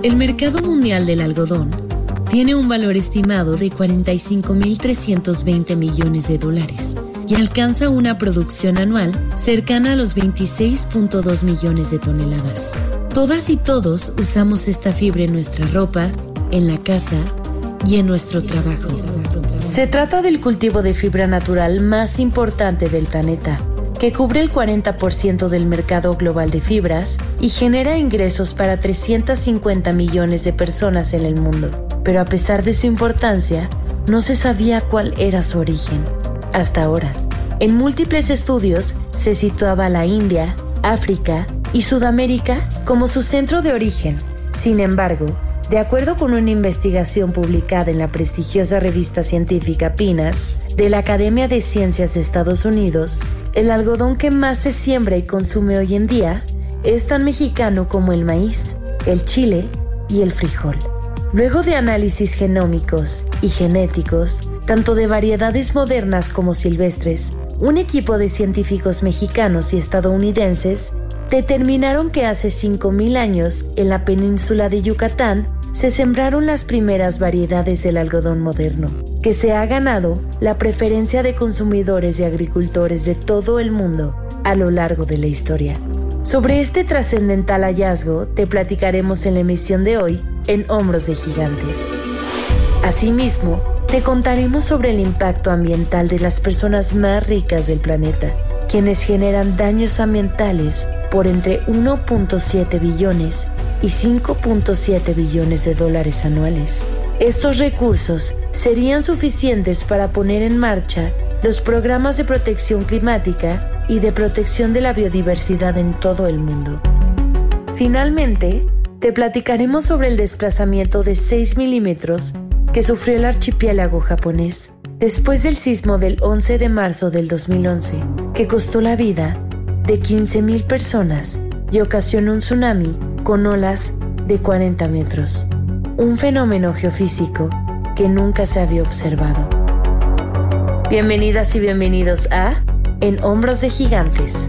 El mercado mundial del algodón tiene un valor estimado de 45.320 millones de dólares y alcanza una producción anual cercana a los 26.2 millones de toneladas. Todas y todos usamos esta fibra en nuestra ropa, en la casa y en nuestro trabajo. Se trata del cultivo de fibra natural más importante del planeta, que cubre el 40% del mercado global de fibras y genera ingresos para 350 millones de personas en el mundo. Pero a pesar de su importancia, no se sabía cuál era su origen. Hasta ahora, en múltiples estudios se situaba la India, África y Sudamérica como su centro de origen. Sin embargo, de acuerdo con una investigación publicada en la prestigiosa revista científica PNAS de la Academia de Ciencias de Estados Unidos, el algodón que más se siembra y consume hoy en día es tan mexicano como el maíz, el chile y el frijol. Luego de análisis genómicos y genéticos, tanto de variedades modernas como silvestres, un equipo de científicos mexicanos y estadounidenses determinaron que hace 5,000 años, en la península de Yucatán, se sembraron las primeras variedades del algodón moderno, que se ha ganado la preferencia de consumidores y agricultores de todo el mundo a lo largo de la historia. Sobre este trascendental hallazgo te platicaremos en la emisión de hoy en Hombros de Gigantes. Asimismo, te contaremos sobre el impacto ambiental de las personas más ricas del planeta, quienes generan daños ambientales por entre 1.7 billones y 5.7 billones de dólares anuales. Estos recursos serían suficientes para poner en marcha los programas de protección climática y de protección de la biodiversidad en todo el mundo. Finalmente, te platicaremos sobre el desplazamiento de 6 milímetros que sufrió el archipiélago japonés después del sismo del 11 de marzo del 2011, que costó la vida de 15,000 personas y ocasionó un tsunami con olas de 40 metros. Un fenómeno geofísico que nunca se había observado. Bienvenidas y bienvenidos a En Hombros de Gigantes.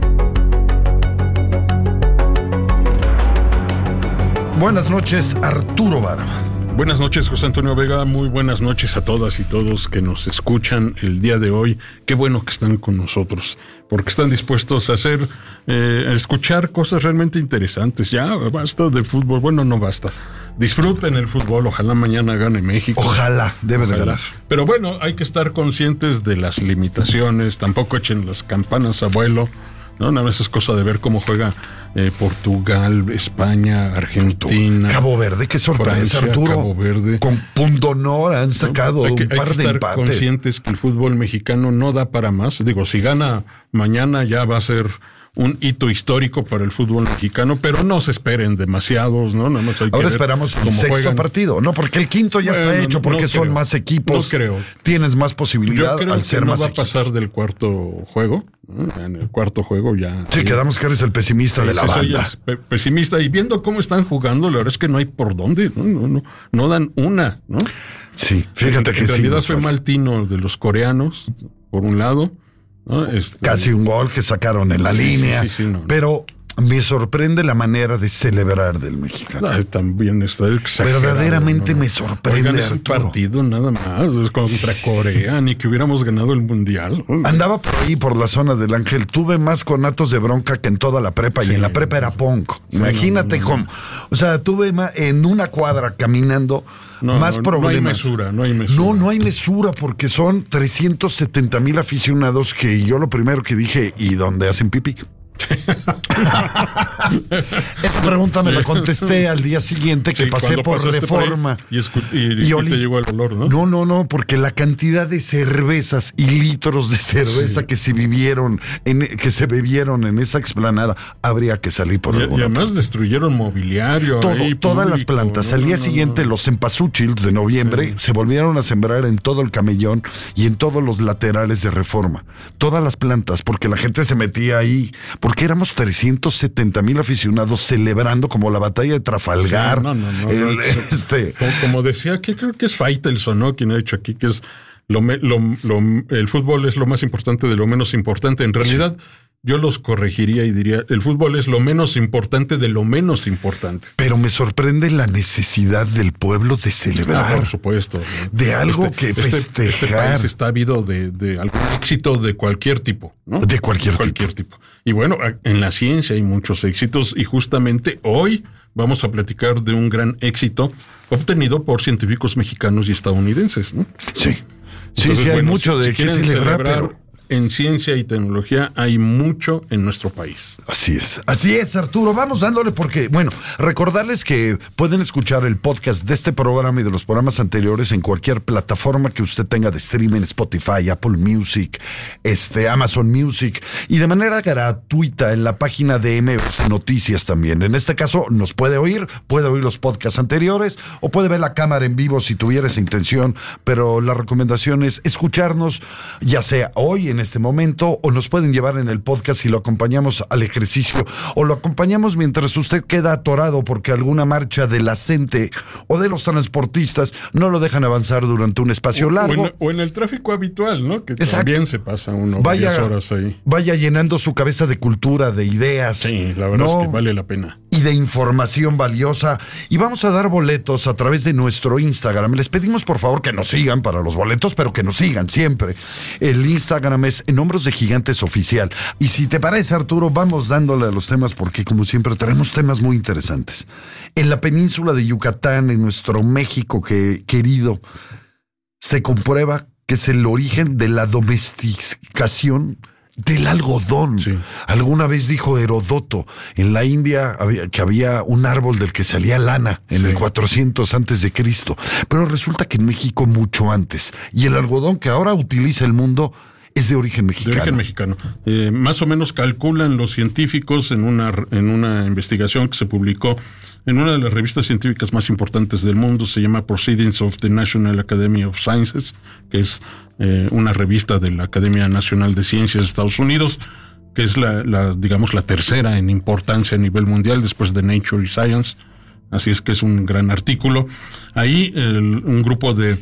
Buenas noches, Arturo Barba. Buenas noches, José Antonio Vega. Muy buenas noches a todas y todos que nos escuchan el día de hoy. Qué bueno que están con nosotros, porque están dispuestos a escuchar cosas realmente interesantes. Ya basta de fútbol. Bueno, no basta. Disfruten el fútbol. Ojalá mañana gane México. Ojalá, debe de ganar. Pero bueno, hay que estar conscientes de las limitaciones. Tampoco echen las campanas a vuelo, ¿no? Nada más es cosa de ver cómo juega Portugal, España, Argentina, Cabo Verde. Qué sorpresa, Francia, Arturo. Cabo Verde. Con punto honor han sacado un par de empates. Hay que estar conscientes que el fútbol mexicano no da para más. Digo, si gana mañana ya va a ser un hito histórico para el fútbol mexicano, pero no se esperen demasiados, ¿no? Nada más hay que Ahora esperamos el sexto partido, ¿no? Porque el quinto ya está hecho, porque son más equipos. No creo. Tienes más posibilidad al ser más equipos. Va a pasar del cuarto juego. En el cuarto juego ya. Sí, quedamos que eres el pesimista de la banda. Pesimista. Y viendo cómo están jugando, la verdad es que no hay por dónde. No dan una, ¿no? Sí, fíjate que en realidad fue mal tino de los coreanos, por un lado, ¿no? Casi un gol que sacaron en la línea. Pero me sorprende la manera de celebrar del mexicano. También está exagerado. Verdaderamente me sorprende. Oigan, es un partido nada más, es contra Corea, ni que hubiéramos ganado el mundial. Andaba por ahí, por la zona del Ángel, tuve más conatos de bronca que en toda la prepa, y en la prepa era punk. Imagínate cómo. O sea, tuve en una cuadra caminando más problemas. No hay mesura. No hay mesura, porque son 370,000 aficionados que yo lo primero que dije, ¿y dónde hacen pipí? Esa pregunta me la contesté al día siguiente que pasé por Reforma y te llegó el olor, ¿no? No, porque la cantidad de cervezas y litros de cerveza que se bebieron en esa explanada, habría que salir por alguna y además parte. Destruyeron mobiliario. Todas las plantas. Al día siguiente los cempasúchils de noviembre se volvieron a sembrar en todo el camellón y en todos los laterales de Reforma. Todas las plantas, porque la gente se metía ahí. Porque éramos 370,000 aficionados celebrando como la batalla de Trafalgar. Como decía, que creo que es Faitelson, ¿no? Quien ha dicho aquí que es el fútbol es lo más importante de lo menos importante. En realidad, yo los corregiría y diría, el fútbol es lo menos importante de lo menos importante. Pero me sorprende la necesidad del pueblo de celebrar. Por supuesto. De algo que festejar. Este país está habido de algún éxito de cualquier tipo, ¿no? De cualquier tipo. Y bueno, en la ciencia hay muchos éxitos y justamente hoy vamos a platicar de un gran éxito obtenido por científicos mexicanos y estadounidenses, ¿no? Sí. Entonces, hay mucho de qué celebrar, pero en ciencia y tecnología hay mucho en nuestro país. Así es, Arturo. Vamos dándole porque, bueno, recordarles que pueden escuchar el podcast de este programa y de los programas anteriores en cualquier plataforma que usted tenga de streaming, Spotify, Apple Music, Amazon Music, y de manera gratuita en la página de MBC Noticias también. En este caso nos puede oír los podcasts anteriores o puede ver la cámara en vivo si tuviera esa intención, pero la recomendación es escucharnos ya sea hoy en este momento, o nos pueden llevar en el podcast y lo acompañamos al ejercicio, o lo acompañamos mientras usted queda atorado porque alguna marcha de la CENTE o de los transportistas no lo dejan avanzar durante un espacio largo. O en el tráfico habitual, ¿no? Que exacto, también se pasa uno varias horas ahí. Vaya llenando su cabeza de cultura, de ideas. Sí, la verdad es que vale la pena. Y de información valiosa. Y vamos a dar boletos a través de nuestro Instagram. Les pedimos por favor que nos sigan para los boletos, pero que nos sigan siempre. El Instagram es En Hombros de Gigantes Oficial. Y si te parece, Arturo, vamos dándole a los temas porque, como siempre, tenemos temas muy interesantes. En la península de Yucatán, en nuestro México querido, se comprueba que es el origen de la domesticación del algodón. Sí. Alguna vez dijo Heródoto en la India que había un árbol del que salía lana en el 400 antes de Cristo, pero resulta que en México mucho antes. Y el algodón que ahora utiliza el mundo es de origen mexicano. Más o menos calculan los científicos en una investigación que se publicó en una de las revistas científicas más importantes del mundo, se llama Proceedings of the National Academy of Sciences, que es una revista de la Academia Nacional de Ciencias de Estados Unidos, que es la tercera en importancia a nivel mundial después de Nature y Science. Así es que es un gran artículo. Ahí un grupo de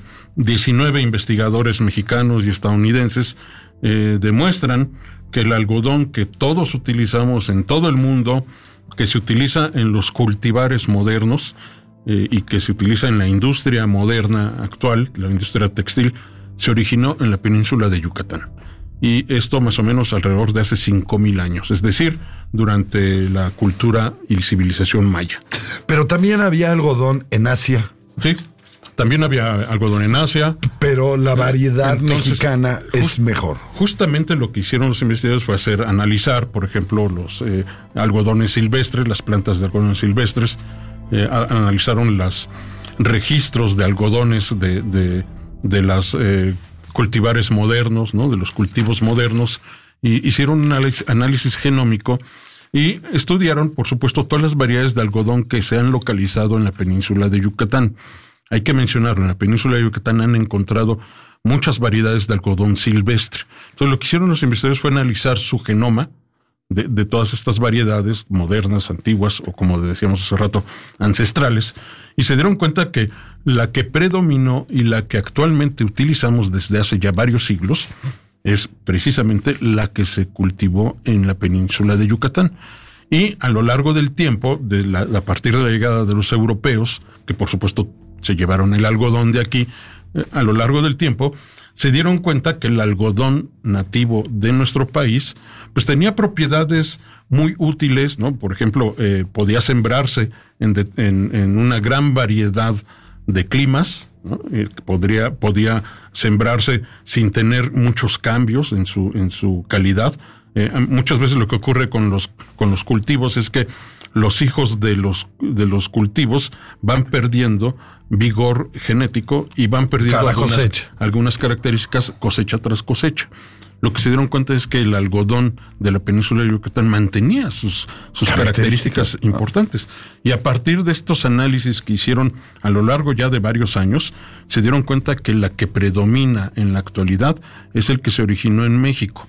19 investigadores mexicanos y estadounidenses demuestran que el algodón que todos utilizamos en todo el mundo, que se utiliza en los cultivares modernos y que se utiliza en la industria moderna actual, la industria textil, se originó en la península de Yucatán. Y esto más o menos alrededor de hace 5,000 años, es decir, durante la cultura y civilización maya. Pero también había algodón en Asia. Sí, también había algodón en Asia. Pero la variedad mexicana es mejor. Justamente lo que hicieron los investigadores fue analizar, por ejemplo, los algodones silvestres, las plantas de algodón silvestres, analizaron los registros de algodones de las cultivares modernos, ¿no? De los cultivos modernos, y hicieron un análisis genómico y estudiaron, por supuesto, todas las variedades de algodón que se han localizado en la península de Yucatán. Hay que mencionarlo, en la península de Yucatán han encontrado muchas variedades de algodón silvestre. Entonces, lo que hicieron los investigadores fue analizar su genoma de todas estas variedades modernas, antiguas, o como decíamos hace rato, ancestrales, y se dieron cuenta que la que predominó y la que actualmente utilizamos desde hace ya varios siglos es precisamente la que se cultivó en la península de Yucatán. Y a lo largo del tiempo, a partir de la llegada de los europeos, que por supuesto se llevaron el algodón de aquí, a lo largo del tiempo se dieron cuenta que el algodón nativo de nuestro país pues tenía propiedades muy útiles, ¿no? Por ejemplo, podía sembrarse en una gran variedad de climas, ¿no? Podía sembrarse sin tener muchos cambios en su calidad. Muchas veces lo que ocurre con los cultivos es que los hijos de los cultivos van perdiendo vigor genético y van perdiendo algunas características cosecha tras cosecha. Lo que se dieron cuenta es que el algodón de la península de Yucatán mantenía sus características importantes. Y a partir de estos análisis que hicieron a lo largo ya de varios años, se dieron cuenta que la que predomina en la actualidad es el que se originó en México.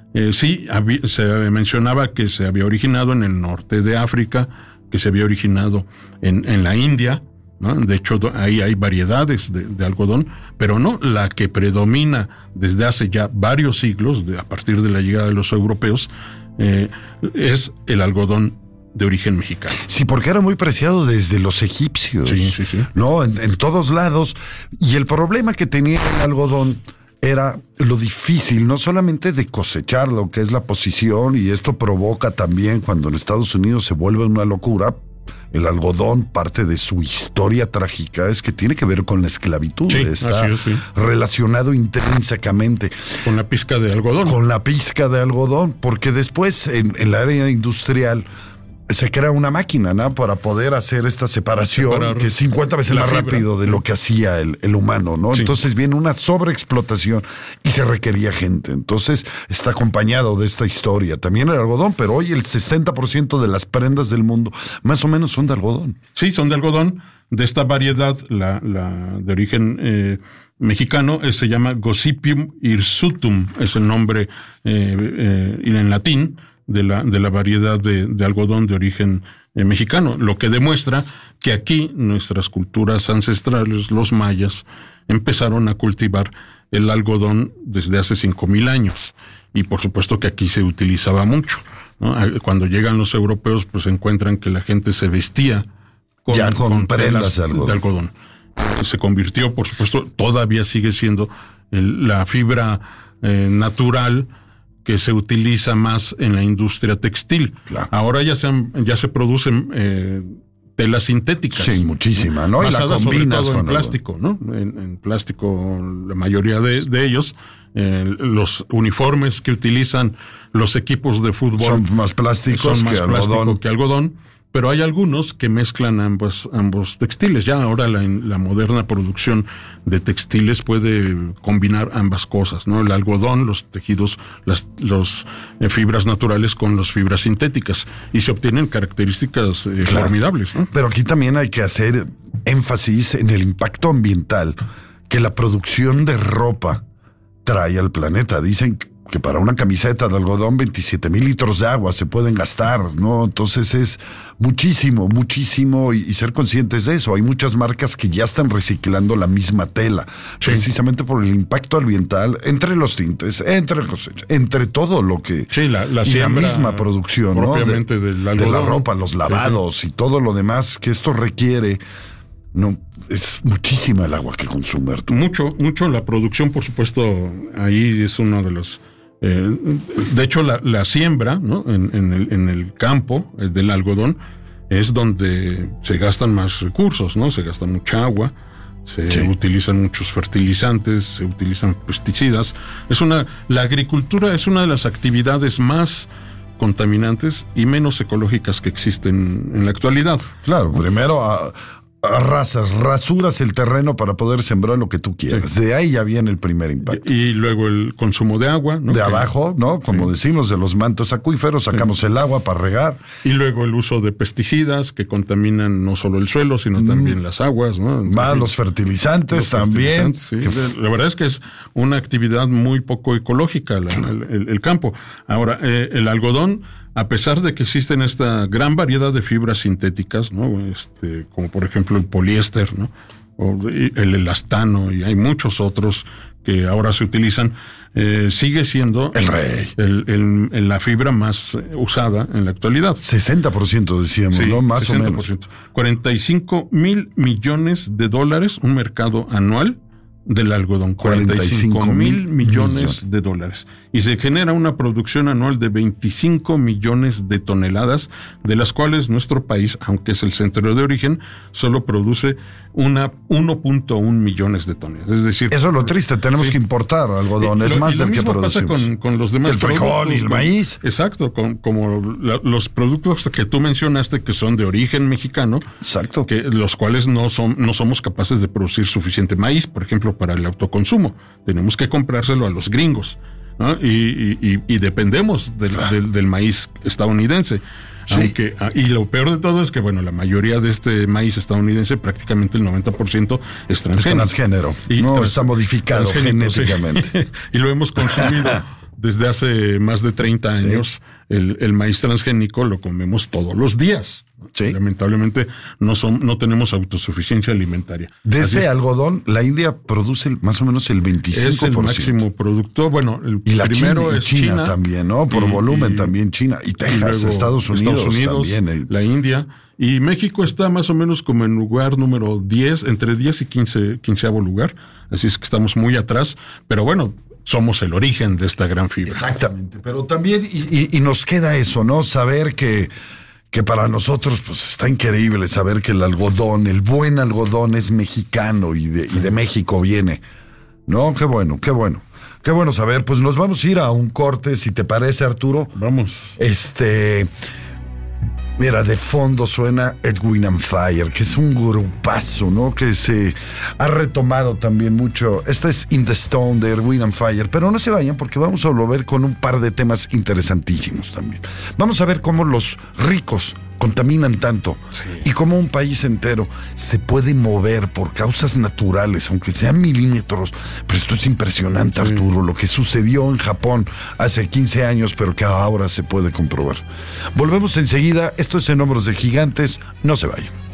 Se mencionaba que se había originado en el norte de África, que se había originado en la India, ¿no? De hecho, ahí hay variedades de algodón, pero no, la que predomina desde hace ya varios siglos, a partir de la llegada de los europeos, es el algodón de origen mexicano. Sí, porque era muy preciado desde los egipcios. Sí. ¿No? En todos lados. Y el problema que tenía el algodón era lo difícil, no solamente de cosecharlo, que es la posición, y esto provoca también cuando en Estados Unidos se vuelve una locura. El algodón, parte de su historia trágica, es que tiene que ver con la esclavitud. Sí, está así es, relacionado intrínsecamente. Con la pizca de algodón. Con la pizca de algodón, porque después en el área industrial se crea una máquina, ¿no? Para poder hacer esta separación, que es 50 veces más rápido de lo que hacía el humano, ¿no? Sí. Entonces viene una sobreexplotación y se requería gente. Entonces está acompañado de esta historia. También el algodón, pero hoy el 60% de las prendas del mundo más o menos son de algodón. Sí, son de algodón. De esta variedad, la de origen mexicano, se llama Gossypium hirsutum, es el nombre en latín de la variedad de algodón de origen mexicano, lo que demuestra que aquí nuestras culturas ancestrales, los mayas, empezaron a cultivar el algodón desde hace 5,000 años. Y por supuesto que aquí se utilizaba mucho, ¿no? Cuando llegan los europeos, pues encuentran que la gente se vestía con prendas de algodón. Se convirtió, por supuesto, todavía sigue siendo la fibra natural que se utiliza más en la industria textil. Claro. Ahora ya se producen telas sintéticas. Sí, muchísima, ¿no? Basadas y la combinas sobre todo en plástico, ¿no? En plástico, la mayoría de ellos. Los uniformes que utilizan los equipos de fútbol son más plásticos que algodón. Pero hay algunos que mezclan ambos textiles. Ya ahora la moderna producción de textiles puede combinar ambas cosas, ¿no? El algodón, los tejidos, las fibras naturales con las fibras sintéticas. Y se obtienen características formidables, ¿no? Pero aquí también hay que hacer énfasis en el impacto ambiental que la producción de ropa trae al planeta. Dicen que para una camiseta de algodón 27,000 litros de agua se pueden gastar, ¿no? Entonces es muchísimo, y ser conscientes de eso. Hay muchas marcas que ya están reciclando la misma tela, precisamente por el impacto ambiental entre los tintes, entre todo lo que... Sí, la misma producción, ¿no? De la ropa, los lavados y todo lo demás que esto requiere. No, es muchísima el agua que consume. Mucho, la producción, por supuesto, ahí es uno de los... de hecho, la siembra, ¿no? en el campo del algodón es donde se gastan más recursos, ¿no? Se gasta mucha agua, se utilizan muchos fertilizantes, se utilizan pesticidas. La agricultura es una de las actividades más contaminantes y menos ecológicas que existen en la actualidad. Claro, primero rasuras el terreno para poder sembrar lo que tú quieras. Sí. De ahí ya viene el primer impacto. Y luego el consumo de agua, ¿no? Abajo, ¿no? Como decimos, de los mantos acuíferos, sacamos el agua para regar. Y luego el uso de pesticidas que contaminan no solo el suelo, sino también las aguas, ¿no? Más los fertilizantes también. La verdad es que es una actividad muy poco ecológica el campo. Ahora, el algodón, a pesar de que existen esta gran variedad de fibras sintéticas, ¿no? Como por ejemplo el poliéster, ¿no? O el elastano, y hay muchos otros que ahora se utilizan, sigue siendo el rey, la fibra más usada en la actualidad. 60% decíamos, ¿no? Más 60%. O menos. 45,000 millones de dólares, un mercado anual del algodón, 45,000 millones de dólares. Y se genera una producción anual de 25 millones de toneladas, de las cuales nuestro país, aunque es el centro de origen, solo produce 1.1 millones de toneladas. Es decir, eso es lo triste, tenemos que importar algodón, es más del que producimos. Pasa con los demás productos. El frijol y el maíz. Exacto, como los productos que tú mencionaste que son de origen mexicano. Exacto. Que los cuales no somos capaces de producir suficiente maíz, por ejemplo, para el autoconsumo. Tenemos que comprárselo a los gringos, ¿no? Y dependemos del maíz estadounidense. Sí. Y lo peor de todo es que, bueno, la mayoría de este maíz estadounidense, prácticamente el 90% es transgénero. Está modificado genéticamente. Sí. Y lo hemos consumido desde hace más de 30 años, el maíz transgénico lo comemos todos los días. Sí. Lamentablemente no tenemos autosuficiencia alimentaria. Desde algodón, la India produce más o menos el 25%. Es el máximo productor. Bueno, el primero es China también, ¿no? Por volumen también China. Y Texas, Estados Unidos también. La India. Y México está más o menos como en lugar número 10, entre 10 y 15º lugar. Así es que estamos muy atrás. Pero bueno, somos el origen de esta gran fibra. Exactamente. Pero también, y nos queda eso, ¿no? Saber que para nosotros pues está increíble saber que el algodón, el buen algodón es mexicano y de México viene. No, qué bueno. Qué bueno saber. Pues nos vamos a ir a un corte, si te parece, Arturo. Vamos. Mira, de fondo suena Earth, Wind and Fire, que es un grupazo, ¿no? Que se ha retomado también mucho. Esta es In the Stone de Earth, Wind and Fire, pero no se vayan porque vamos a volver con un par de temas interesantísimos también. Vamos a ver cómo los ricos contaminan tanto y cómo un país entero se puede mover por causas naturales, aunque sean milímetros. Pero esto es impresionante, Arturo, lo que sucedió en Japón hace 15 años, pero que ahora se puede comprobar. Volvemos enseguida. Esto es En Hombros de Gigantes. No se vayan.